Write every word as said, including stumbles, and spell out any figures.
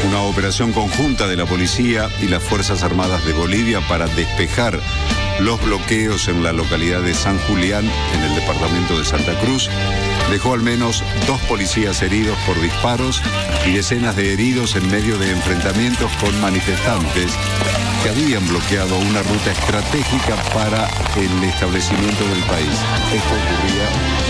Una operación conjunta de la policía y las Fuerzas Armadas de Bolivia para despejar los bloqueos en la localidad de San Julián, en el departamento de Santa Cruz, dejó al menos dos policías heridos por disparos y decenas de heridos en medio de enfrentamientos con manifestantes que habían bloqueado una ruta estratégica para el establecimiento del país. Esto ocurría